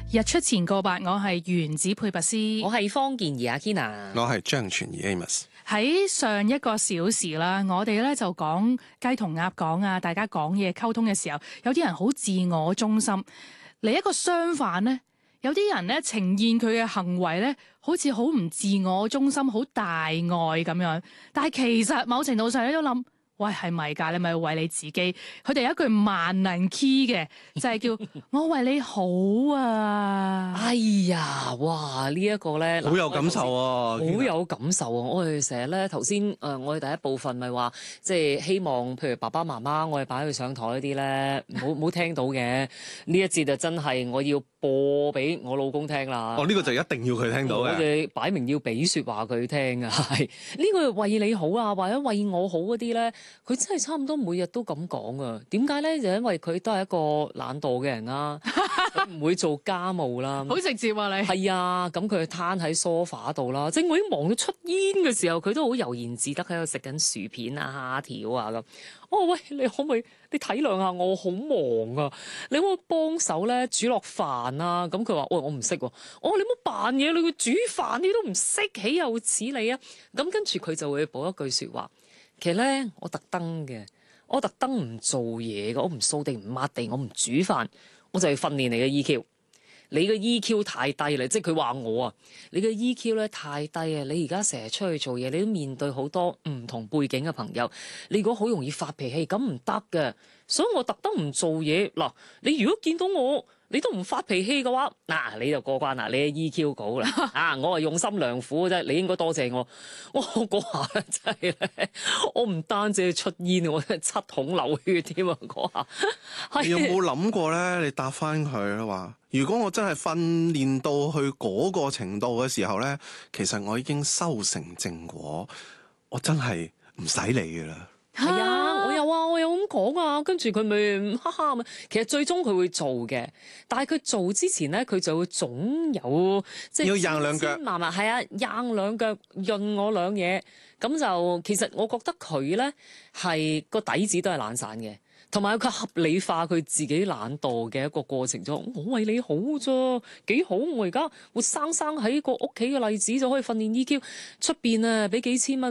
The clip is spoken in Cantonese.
日出前個白，我係原子佩拔斯， 我係方健儀阿 Kina， 我係張全儀 Amos。 喺上一個小時啦，我哋咧就講雞同鴨講啊，大家講嘢溝通嘅時候，有啲人好自我中心，嚟一個相反咧，有啲人咧呈現佢嘅行為咧，好似好唔自我中心，好大愛咁樣，但係其實某程度上你都諗。喂，係咪㗎？你咪為你自己。佢哋有一句萬能 key 嘅，就係叫我為你好啊！ 哎呀，哇！呢一個咧， 好有感受啊， 好有感受啊！我哋成日咧頭先我哋第一部分咪話，即係希望譬如爸爸媽媽，我哋擺佢上台嗰啲咧，冇聽到嘅。呢一節就真係我要播俾我老公聽啦。 呢個就一定要佢聽到嘅。 我哋擺明要俾説話佢聽啊！係呢個為你好啊，或者為我好嗰啲咧。佢真係差唔多每日都咁講啊！點解咧？就因為佢都係一個懶惰嘅人啦，唔會做家務啦。 好直接啊！你係啊，咁佢攤喺梳化度啦。即係我已經忙到出煙嘅時候，佢都好悠然自得喺度食緊薯片啊、蝦條啊咁。哦喂，你可唔可以你體諒下我？好忙啊！你可唔可以幫手咧煮落飯啊？咁佢話：喂，我唔識喎。你唔好扮嘢，你煮飯你都唔識，豈有此理啊！咁跟住佢就會補一句説話。其實咧，我特登唔做嘢嘅，我唔掃地唔抹地，我唔煮飯，我就係訓練你嘅 EQ。你嘅 EQ 太低啦，即係佢話我啊，你嘅 EQ 咧太低啊！你而家成日出去做嘢，你都面對好多唔同背景嘅朋友，你如果好容易發脾氣，咁唔得嘅。所以我特登唔做嘢嗱。你如果見到我，你都唔發脾氣嘅話，你就過關啦，你嘅 EQ 高啦。我係用心良苦嘅啫，你應該多謝我。我嗰下真係咧，我唔單止出煙，我真係七孔流血添啊！嗰下， 你有冇諗過咧？你答翻佢話，如果我真係訓練到去嗰個程度嘅時候咧，其實我已經修成正果，我真係唔使理㗎啦。 係啊，我有咁講啊，跟住佢咪哈哈咁。其實最終佢會做嘅，但係佢做之前咧，佢就會總有即係要掟兩腳， 慢慢係啊，掟兩腳潤我兩嘢。咁就其實我覺得佢咧係個底子都係懶散嘅，同埋佢合理化佢自己懶惰嘅一個過程中，我為你好啫，幾好！我而家活生生喺個屋企嘅例子就可以訓練 EQ，出邊啊俾幾千蚊。